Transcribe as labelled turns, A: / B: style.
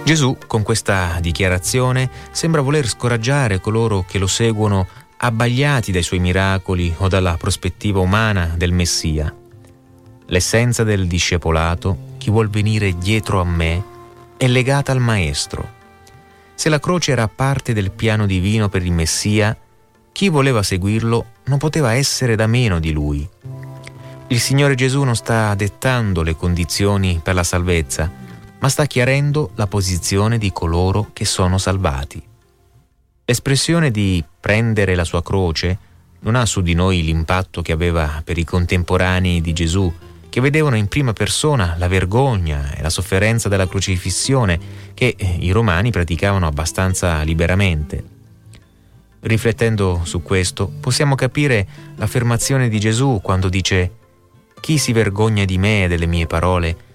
A: Gesù, con questa dichiarazione, sembra voler scoraggiare coloro che lo seguono abbagliati dai suoi miracoli o dalla prospettiva umana del Messia. L'essenza del discepolato, chi vuol venire dietro a me, è legata al Maestro. Se la croce era parte del piano divino per il Messia, chi voleva seguirlo non poteva essere da meno di lui. Il Signore Gesù non sta dettando le condizioni per la salvezza, ma sta chiarendo la posizione di coloro che sono salvati. L'espressione di prendere la sua croce non ha su di noi l'impatto che aveva per i contemporanei di Gesù, che vedevano in prima persona la vergogna e la sofferenza della crocifissione che i romani praticavano abbastanza liberamente. Riflettendo su questo, possiamo capire l'affermazione di Gesù quando dice: «Chi si vergogna di me e delle mie parole,